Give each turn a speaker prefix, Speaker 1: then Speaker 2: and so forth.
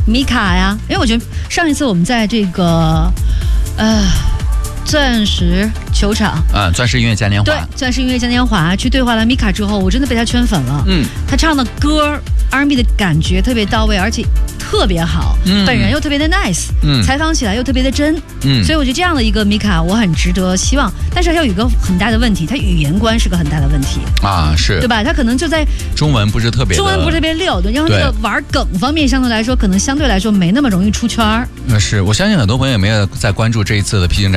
Speaker 1: 米卡呀，因为我觉得上一次我们在这个钻石球场
Speaker 2: 钻石音乐嘉年华，
Speaker 1: 对，钻石音乐嘉年华去对话了米卡之后，我真的被他圈粉了。他唱的歌 R&B 的感觉特别到位，而且特别好，本人又特别的 nice，采访起来又特别的真，所以我觉得这样的一个米卡我很值得希望。但是还有一个很大的问题，他语言观是个很大的问题
Speaker 2: 啊，是
Speaker 1: 对吧？他可能就在
Speaker 2: 中文不是特别
Speaker 1: 溜，对，然后那个玩梗方面相对来说可能相对来说没那么容易出圈。
Speaker 2: 是我相信很多朋友也没有在关注这一次的披荆斩